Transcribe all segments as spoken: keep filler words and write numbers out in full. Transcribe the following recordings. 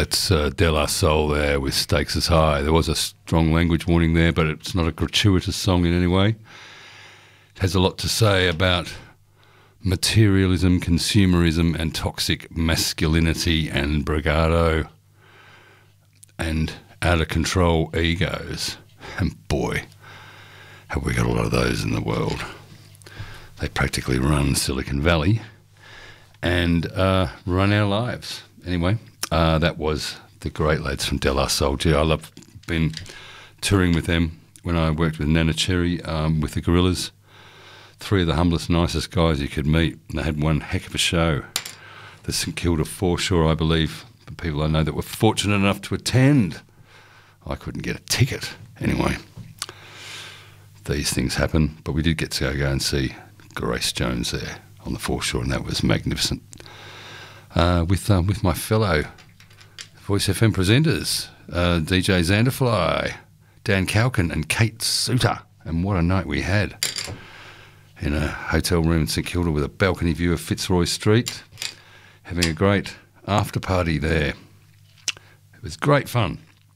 That's uh, De La Soul there with Stakes is High. There was a strong language warning there, but it's not a gratuitous song in any way. It has a lot to say about materialism, consumerism, and toxic masculinity and bravado and out-of-control egos. And boy, have we got a lot of those in the world. They practically run Silicon Valley and uh, run our lives. Anyway, uh, that was the great lads from De La Soul. Gee, I love been touring with them when I worked with Nana Cherry, um, with the Gorillas. Three of the humblest, nicest guys you could meet. They had one heck of a show. The St Kilda Foreshore, I believe, the people I know that were fortunate enough to attend. I couldn't get a ticket. Anyway, these things happen, but we did get to go and see Grace Jones there on the foreshore, and that was magnificent. Uh, with um, with my fellow Voice F M presenters, uh, D J Xanderfly, Dan Calkin and Kate Suter, and what a night we had in a hotel room in St Kilda with a balcony view of Fitzroy Street, having a great after party there. It was great fun.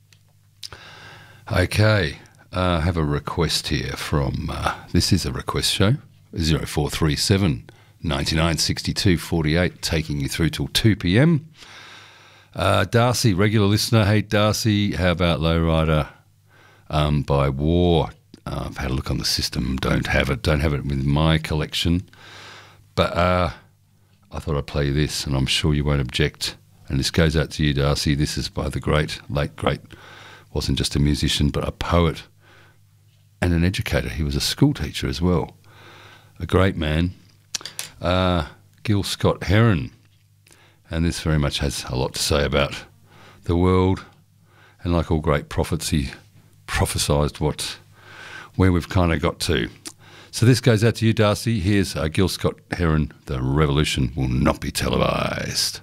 Okay, uh, I have a request here from, uh, this is a request show, zero four three seven, nine nine, six two four eight, taking you through till two p m. Uh, Darcy, regular listener. Hey, Darcy, how about Lowrider um, by War? Uh, I've had a look on the system, don't have it, don't have it with my collection. But uh, I thought I'd play this, and I'm sure you won't object. And this goes out to you, Darcy. This is by the great, late great, wasn't just a musician, but a poet and an educator. He was a school teacher as well. A great man, uh, Gil Scott Heron. And this very much has a lot to say about the world. And like all great prophets, he prophesied what, where we've kind of got to. So this goes out to you, Darcy. Here's uh, Gil Scott Heron. The revolution will not be televised.